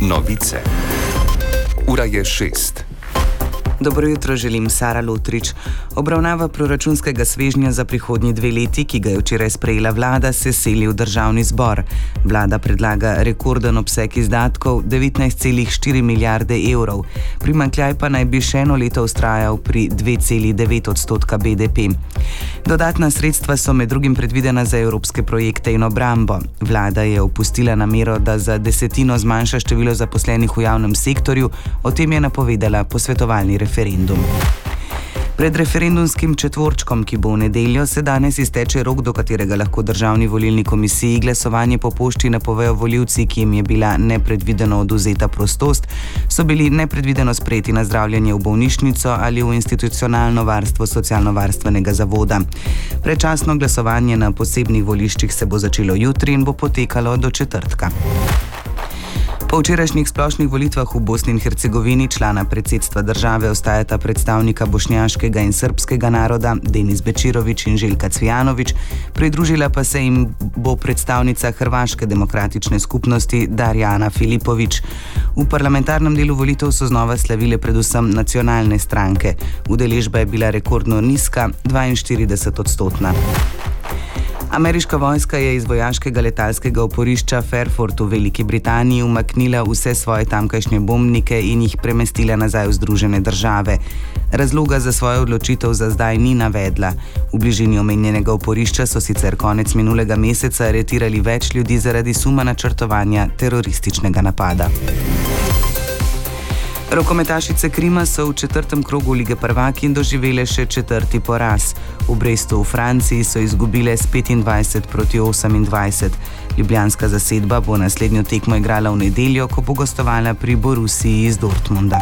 Novice. Ura je 6. Dobro jutro, želim Sara Lotrič. Obravnava proračunskega svežnja za prihodnji 2 leti, ki ga je včeraj sprejela vlada, se seli v državni zbor. Vlada predlaga rekorden obseg izdatkov 19,4 milijarde evrov. Primanjkljaj pa naj bi še eno leto vztrajal pri 2,9% BDP. Dodatna sredstva so med drugim predvidena za evropske projekte in obrambo. Vlada je opustila namero, da za 10% zmanjša število zaposlenih v javnem sektorju, o tem je napovedala posvetovalni referendum. Pred referendumskim četvorčkom, ki bo v nedeljo, se danes izteče rok, do katerega lahko državni volilni komisiji glasovanje po pošti napovejo volivci, ki jim je bila nepredvideno odvzeta prostost, so bili nepredvideno sprejeti na zdravljenje v bolnišnico ali v institucionalno varstvo socialno-varstvenega zavoda. Predčasno glasovanje na posebnih voliščih se bo začelo jutri in bo potekalo do četrtka. Po včerajšnjih splošnih volitvah v Bosni in Hercegovini člana predsedstva države ostajata predstavnika bošnjaškega in srbskega naroda Denis Bečirović in Željka Cvijanović, pridružila pa se jim bo predstavnica Hrvaške demokratične skupnosti Darjana Filipović. V parlamentarnem delu volitev so znova slavile predvsem nacionalne stranke. Udeležba je bila rekordno nizka, 42%. Ameriška vojska je iz vojaškega letalskega oporišča Fairford v Veliki Britaniji umaknila vse svoje tamkajšnje bombnike in jih premestila nazaj v Združene države. Razloga za svojo odločitev za zdaj ni navedla. V bližini omenjenega oporišča so sicer konec minulega meseca aretirali več ljudi zaradi suma načrtovanja terorističnega napada. Rokometašice Krima so v 4. krogu Lige prvakinj doživele še 4. poraz. V Brestu v Franciji so izgubile s 25-28. Ljubljanska zasedba bo naslednjo tekmo igrala v nedeljo, ko bo gostovala pri Borussiji iz Dortmunda.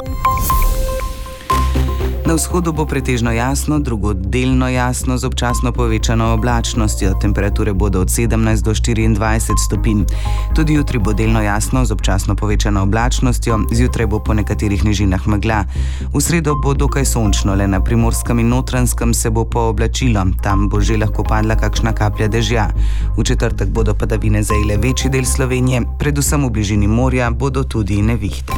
Na vzhodu bo pretežno jasno, drugod delno jasno z občasno povečano oblačnostjo. Temperature bodo od 17 do 24 stopinj. Tudi jutri bo delno jasno z občasno povečano oblačnostjo, zjutraj bo po nekaterih nižinah megla. V sredo bo dokaj sončno, le na Primorskem in Notranjskem se bo pooblačilo. Tam bo že lahko padla kakšna kaplja dežja. V četrtek bodo padavine zajele večji del Slovenije, predvsem v bližini morja bodo tudi nevihte.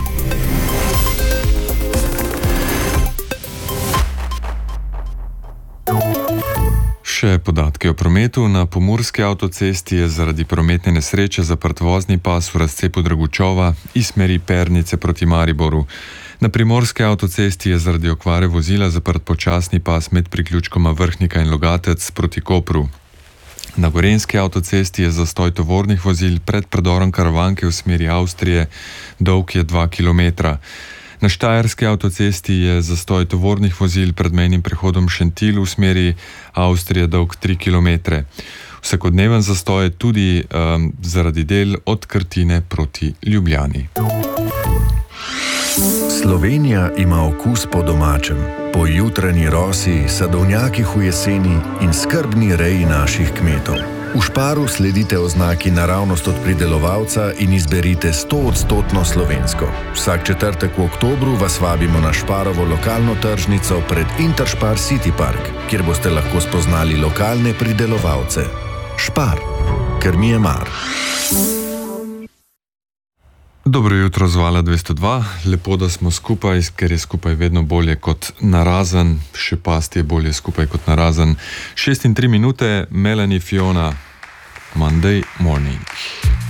Še podatke o prometu. Na Pomurski avtocesti je zaradi prometne nesreče zaprt vozni pas v razcepu Dragučova iz smeri Pernice proti Mariboru. Na Primorski avtocesti je zaradi okvare vozila zaprt počasni pas med priključkoma Vrhnika in Logatec proti Kopru. Na Gorenjski avtocesti je zastoj tovornih vozil pred predorom Karavanke v smeri Avstrije, dolg je 2 kilometra. Na Štajerski avtocesti je zastoj tovornih vozil pred mejnim prehodom Šentilj v smeri Avstrije dolg 3 km. Vsakodneven zastoj je tudi zaradi del od Krtine proti Ljubljani. Slovenija ima okus po domačem, po jutranji rosi, sadovnjakih v jeseni in skrbni reji naših kmetov. V Šparu sledite oznaki naravnost od pridelovalca in izberite 100% slovensko. Vsak četrtek v oktobru vas vabimo na Šparovo lokalno tržnico pred Interspar City Park, kjer boste lahko spoznali lokalne pridelovalce. Špar, ker mi je mar. Dobro jutro z Vala 202. Lepo, da smo skupaj, ker je skupaj vedno bolje kot narazen. Še pasti je bolje skupaj kot narazen. 6 in 3 minute, Melanie Fiona, Monday Morning.